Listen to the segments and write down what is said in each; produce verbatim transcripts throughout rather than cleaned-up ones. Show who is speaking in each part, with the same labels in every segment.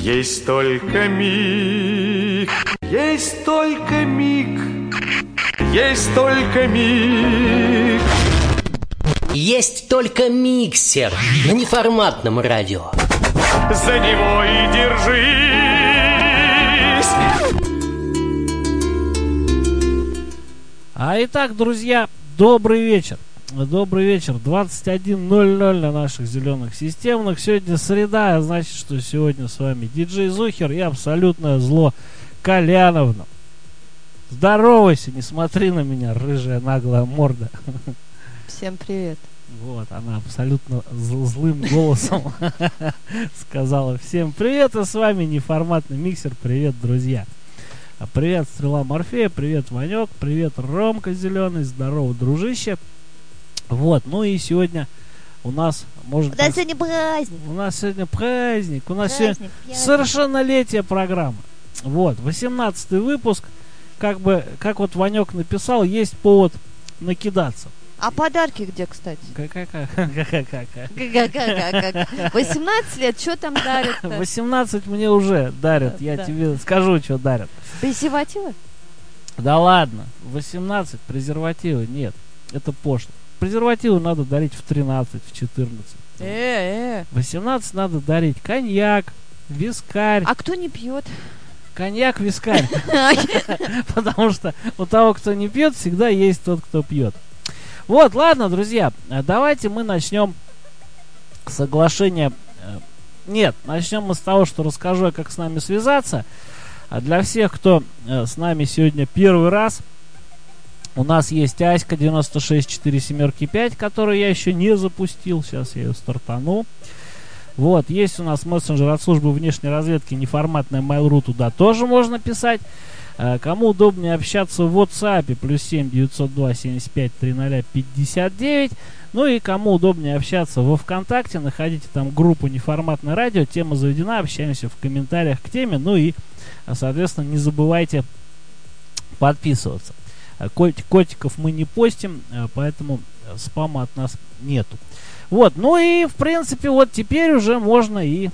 Speaker 1: Есть только миг, есть только миг, есть только миг.
Speaker 2: Есть только миксер на неформатном радио.
Speaker 1: За него и держись.
Speaker 3: А итак, друзья, добрый вечер. Добрый вечер. двадцать один ноль ноль на наших зеленых системных. Сегодня среда, а значит, что сегодня с вами диджей Зухер и абсолютное зло Коляновна. Здоровайся, не смотри на меня, рыжая наглая морда.
Speaker 4: Всем привет.
Speaker 3: Вот, она абсолютно зл- злым голосом сказала всем привет, и с вами неформатный миксер. Привет, друзья. Привет, Стрела Морфея, привет, Ванек, привет, Ромка Зеленый, здорово, дружище. Вот, ну и сегодня у нас, может
Speaker 4: У нас
Speaker 3: быть,
Speaker 4: сегодня праздник.
Speaker 3: у нас сегодня праздник, у нас
Speaker 4: Праздник,
Speaker 3: сегодня
Speaker 4: праздник.
Speaker 3: совершеннолетие программы. Вот, восемнадцатый выпуск, как бы, как вот Ванек написал, есть повод накидаться.
Speaker 4: А подарки где, кстати?
Speaker 3: Как-как-как-как-как.
Speaker 4: восемнадцать лет, что там дарят?
Speaker 3: восемнадцать мне уже дарят, я
Speaker 4: Да.
Speaker 3: тебе скажу, что дарят.
Speaker 4: Презервативы?
Speaker 3: Да ладно, восемнадцать, презервативы нет, это пошло. Презервативы надо дарить в тринадцать, в четырнадцать.
Speaker 4: Э, э.
Speaker 3: восемнадцать надо дарить коньяк, вискарь.
Speaker 4: А кто не пьет?
Speaker 3: Коньяк, вискарь. Потому что у того, кто не пьет, всегда есть тот, кто пьет. Вот, ладно, друзья, давайте мы начнем соглашение. Нет, начнем мы с того, что расскажу, как с нами связаться. А для всех, кто с нами сегодня первый раз, у нас есть Аська девяносто шесть четыре семерки пять, которую я еще не запустил. Сейчас я ее стартану. Вот, есть у нас мессенджер от службы внешней разведки, неформатная Mail.ru, туда тоже можно писать. Кому удобнее общаться в WhatsApp, плюс семь девятьсот два семьдесят пять тридцать пятьдесят девять. Ну и кому удобнее общаться во ВКонтакте, находите там группу неформатное радио, тема заведена, общаемся в комментариях к теме. Ну и, соответственно, не забывайте подписываться. Котиков мы не постим, поэтому спама от нас нету. Вот, ну и, в принципе, вот теперь уже можно и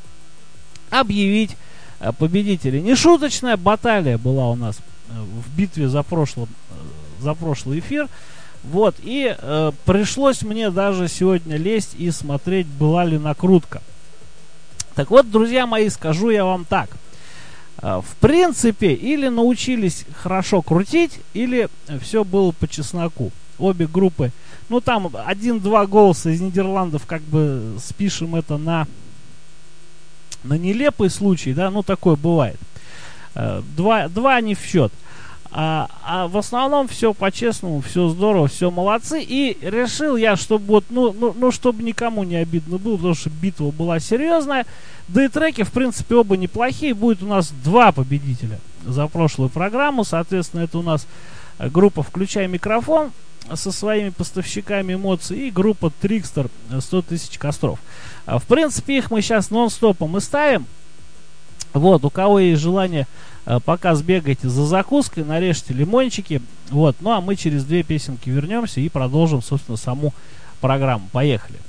Speaker 3: объявить победителей. Нешуточная баталия была у нас в битве за прошлый, за прошлый эфир. Вот, и э, пришлось мне даже сегодня лезть и смотреть, была ли накрутка. Так вот, друзья мои, скажу я вам так. Э, в принципе, или научились хорошо крутить, или все было по чесноку. Обе группы, ну там один-два голоса из Нидерландов, как бы спишем это на... на нелепый случай, да, ну такое бывает. Два, два не в счет. А, а в основном все по-честному, все здорово, все молодцы. И решил я, чтобы вот, ну, ну, ну, чтобы никому не обидно было, потому что битва была серьезная. Да и треки, в принципе, оба неплохие. Будет у нас два победителя за прошлую программу. Соответственно, это у нас группа «Включай микрофон» со своими поставщиками эмоций и группа Трикстер сто тысяч костров. В принципе, их мы сейчас нон-стопом и ставим. Вот, у кого есть желание, пока сбегайте за закуской, нарежьте лимончики. Вот, ну а мы через две песенки вернемся и продолжим, собственно, саму программу. Поехали.